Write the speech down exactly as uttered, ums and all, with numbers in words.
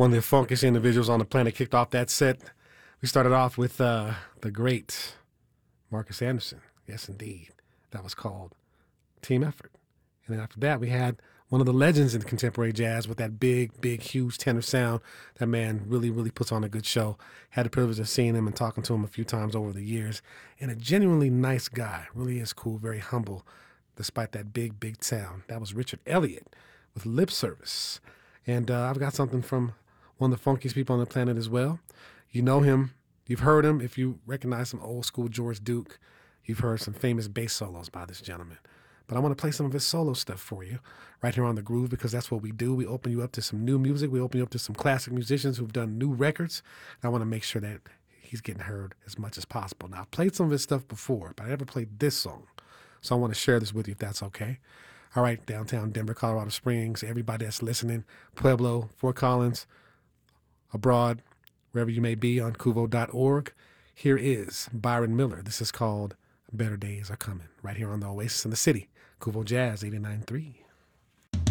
one of the funkiest individuals on the planet, kicked off that set. We started off with uh, the great Marcus Anderson. Yes, indeed. That was called Team Effort. And then after that, we had one of the legends in contemporary jazz with that big, big, huge tenor sound. That man really, really puts on a good show. Had the privilege of seeing him and talking to him a few times over the years. And a genuinely nice guy. Really is cool, very humble, despite that big, big sound. That was Richard Elliott with Lip Service. And uh, I've got something from one of the funkiest people on the planet as well. You know him. You've heard him. If you recognize some old school George Duke, you've heard some famous bass solos by this gentleman. But I want to play some of his solo stuff for you right here on The Groove, because that's what we do. We open you up to some new music. We open you up to some classic musicians who've done new records. And I want to make sure that he's getting heard as much as possible. Now, I've played some of his stuff before, but I never played this song. So I want to share this with you if that's okay. All right, downtown Denver, Colorado Springs, everybody that's listening, Pueblo, Fort Collins, abroad, wherever you may be on Kuvo dot org. Here is Byron Miller. This is called Better Days Are Coming, right here on the Oasis in the City. Kuvo Jazz eighty-nine point three.